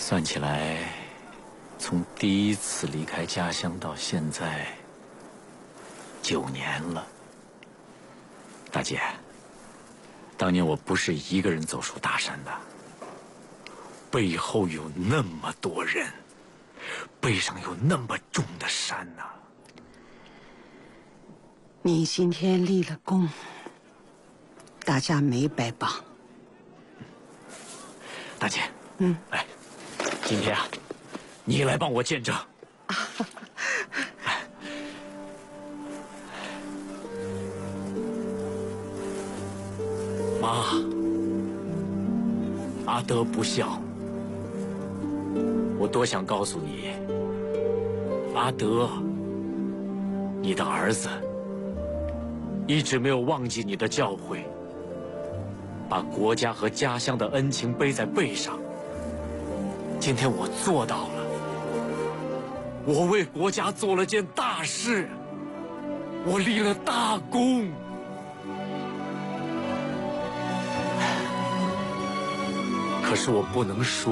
算起来，从第一次离开家乡到现在9年了。大姐，当年我不是一个人走出大山的，背后有那么多人，背上有那么重的山呐。 你今天立了功，大家没白帮。 大姐，来，今天啊，你来帮我见证。妈，阿德不孝，我多想告诉你，阿德，你的儿子一直没有忘记你的教诲，把国家和家乡的恩情背在背上。今天我做到了，我为国家做了件大事，我立了大功。可是我不能说，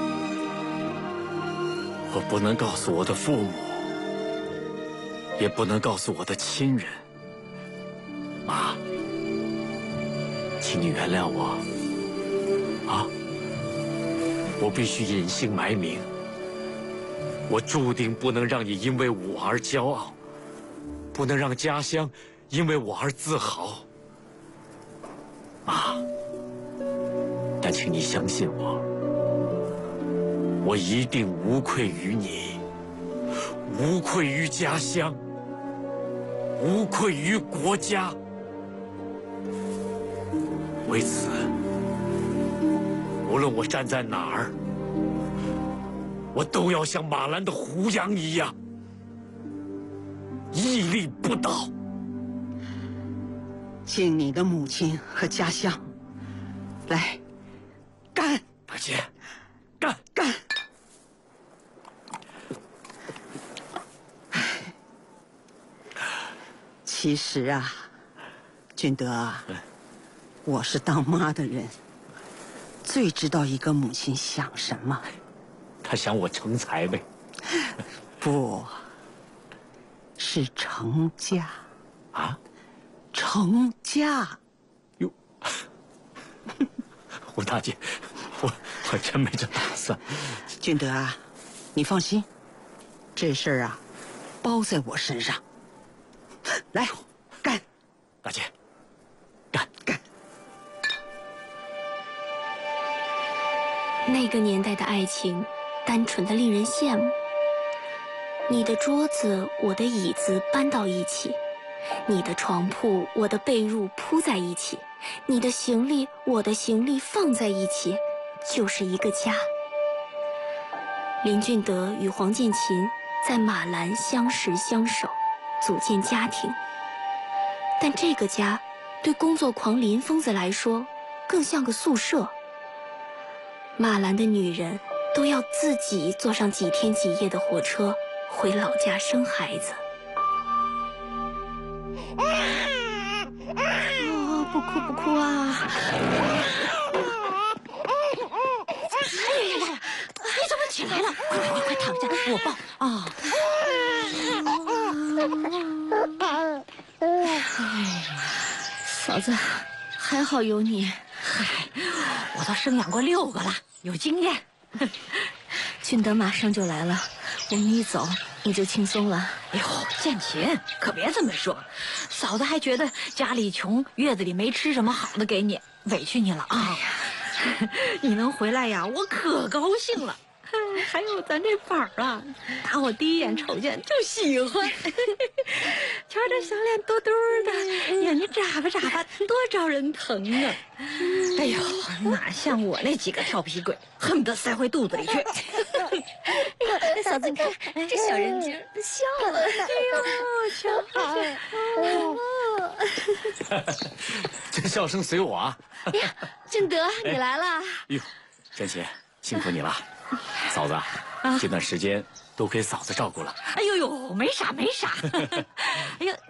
我不能告诉我的父母，也不能告诉我的亲人。妈，请你原谅我，啊！我必须隐姓埋名，我注定不能让你因为我而骄傲，不能让家乡因为我而自豪。妈，但请你相信我，我一定无愧于你，无愧于家乡，无愧于国家。为此，无论我站在哪儿，我都要像马兰的胡杨一样，屹立不倒。 敬你的母亲和家乡，来，干！ 大姐，干！ 干！其实啊，俊德啊，我是当妈的人，最知道一个母亲想什么。 他想我成才呗？ 不，是成家。 啊？ 成家。 哟，胡大姐，我真没这打算。 俊德啊，你放心，这事儿啊，包在我身上。来，干！ 大姐，干！ 那个年代的爱情，单纯的令人羡慕。你的桌子，我的椅子搬到一起，你的床铺，我的被褥铺在一起，你的行李，我的行李放在一起，就是一个家。林俊德与黄建琴在马兰相识相守，组建家庭。但这个家，对工作狂林疯子来说，更像个宿舍。马兰的女人都要自己坐上几天几夜的火车回老家生孩子。哦，不哭不哭啊！ 哎呀，你怎么起来了？快躺下，我抱啊！ 嫂子，还好有你。 嗨，我都生养过6个了，有经验。 俊德马上就来了，我们一走你就轻松了。 哎呦，建琴，可别这么说，嫂子还觉得家里穷，月子里没吃什么好的给你，委屈你了啊。哎呀，你能回来呀，我可高兴了。还有咱这宝啊，打我第一眼瞅见就喜欢，瞧这小脸嘟嘟的，眼睛眨巴眨巴，多招人疼啊！哎呦，哪像我那几个调皮鬼，恨不得塞回肚子里去。 哎呦，嫂子，你看这小人精笑了。 哎呦，瞧， 这笑声随我啊！ 哎呀，俊德，你来了。 哟，建琴，辛苦你了。嫂子，这段时间都给嫂子照顾了。 哎呦呦，没啥没啥。哎呦。